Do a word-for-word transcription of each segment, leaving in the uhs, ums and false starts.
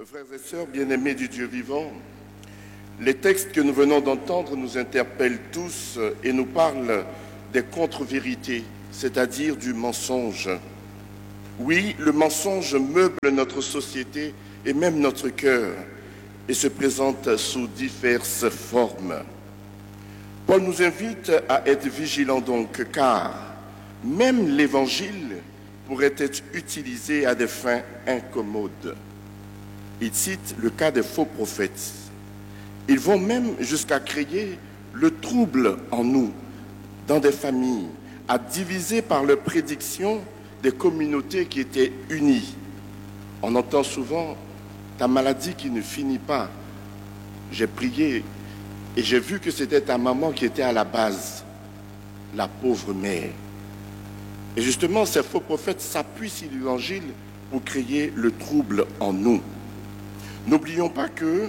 Frères et sœurs bien-aimés du Dieu vivant, les textes que nous venons d'entendre nous interpellent tous et nous parlent des contre-vérités, c'est-à-dire du mensonge. Oui, le mensonge meuble notre société et même notre cœur et se présente sous diverses formes. Paul nous invite à être vigilants donc, car même l'Évangile pourrait être utilisé à des fins incommodes. Il cite le cas des faux prophètes. Ils vont même jusqu'à créer le trouble en nous, dans des familles, à diviser par leurs prédictions des communautés qui étaient unies. On entend souvent « ta maladie qui ne finit pas ». J'ai prié et j'ai vu que c'était ta maman qui était à la base, la pauvre mère. Et justement, ces faux prophètes s'appuient sur l'Évangile pour créer le trouble en nous. N'oublions pas que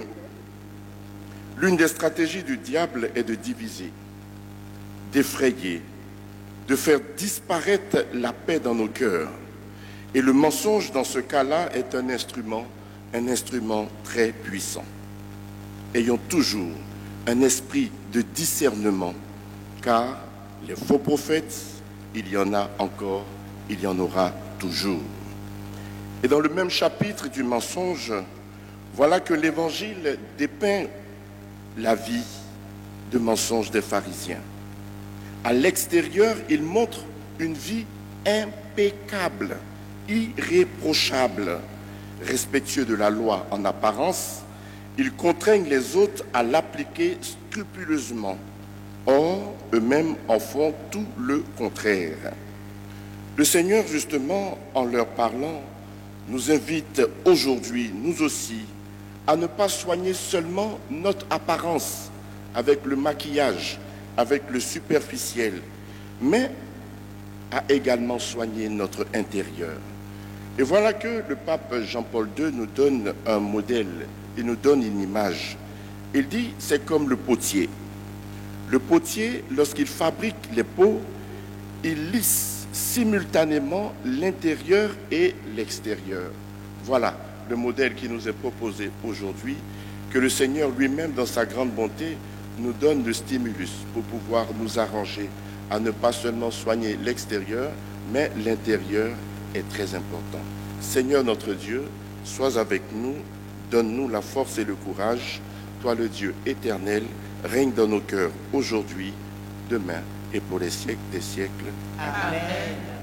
l'une des stratégies du diable est de diviser, d'effrayer, de faire disparaître la paix dans nos cœurs. Et le mensonge, dans ce cas-là, est un instrument, un instrument très puissant. Ayons toujours un esprit de discernement, car les faux prophètes, il y en a encore, il y en aura toujours. Et dans le même chapitre du mensonge, voilà que l'Évangile dépeint la vie de mensonge des pharisiens. À l'extérieur, il montre une vie impeccable, irréprochable, respectueux de la loi en apparence. Ils contraignent les autres à l'appliquer scrupuleusement. Or, eux-mêmes en font tout le contraire. Le Seigneur, justement, en leur parlant, nous invite aujourd'hui, nous aussi, à ne pas soigner seulement notre apparence avec le maquillage, avec le superficiel, mais à également soigner notre intérieur. Et voilà que le pape Jean-Paul deux nous donne un modèle, il nous donne une image. Il dit, c'est comme le potier. Le potier, lorsqu'il fabrique les pots, il lisse simultanément l'intérieur et l'extérieur. Voilà le modèle qui nous est proposé aujourd'hui, que le Seigneur lui-même, dans sa grande bonté, nous donne le stimulus pour pouvoir nous arranger à ne pas seulement soigner l'extérieur, mais l'intérieur est très important. Seigneur notre Dieu, sois avec nous, donne-nous la force et le courage. Toi, le Dieu éternel, règne dans nos cœurs aujourd'hui, demain et pour les siècles des siècles. Amen.